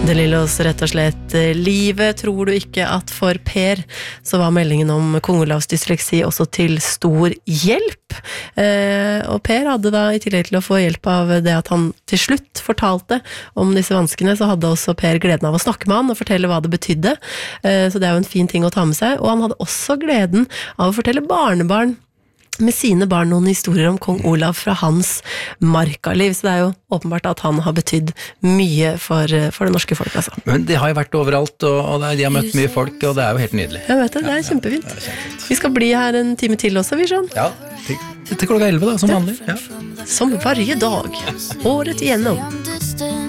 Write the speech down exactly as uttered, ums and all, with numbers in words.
Det lille oss rett og slett livet, tror du ikke at for Per så var meldingen om kong Olavs dysleksi også til stor hjelp. Eh, og Per hadde da i tillegg til å få hjelp av det at han til slutt fortalte om disse vanskene, så hadde også Per gleden av å snakke med han og fortelle hva det betydde. Eh, så det er jo en fin ting å ta med seg. Og han hadde også gleden av å fortelle barnebarn med sine barn noen historier om kong Olav fra hans markaliv, så det er jo åpenbart at han har betydd mye for, for det norske folk, altså. Men de har jo vært overalt, og, og de har møtt mye folk, og det er jo helt nydelig. Jeg vet det, det er kjempefint. Ja, det er kjempefint. Vi skal bli her en time til også, vi sånn. Ja, til, til klokka elleve da, som vanlig. Ja. Som varje dag, året igjennom.